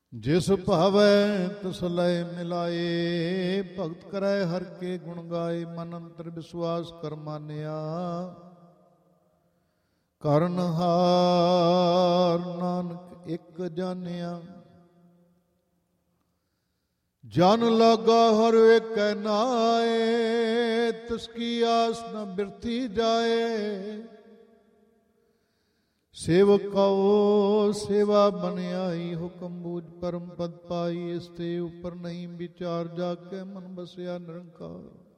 ਜਿਸ ਭਾਵੈ ਤਿਸ ਲੈ ਮਿਲਾਏ, ਭਗਤ ਕਰੈ ਹਰਿ ਕੇ ਗੁਣ ਗਾਏ। ਮਨ ਅੰਤਰ ਵਿਸ਼ਵਾਸ ਕਰ ਮਾਨਿਆ, ਕਰਨਹਾਰ ਨਾਨਕ ਇੱਕ ਜਾਣਿਆ। ਜਨ ਲਾਗਾ ਹਰ ਏਕੈ ਨਾਏ, ਤਿਸ ਕੀ ਆਸ ਨ ਬਿਰਥੀ ਜਾਏ। ਸੇਵਕਉ ਸੇਵਾ ਬਨਿਆਈ, ਹੁਕਮ ਬੂਝ ਪਰਮ ਪਦ ਪਾਈ। ਇਸ ਤੇ ਉਪਰ ਨਹੀਂ ਵਿਚਾਰ, ਜਾ ਕੇ ਮਨ ਬਸਿਆ ਨਿਰੰਕਾਰ।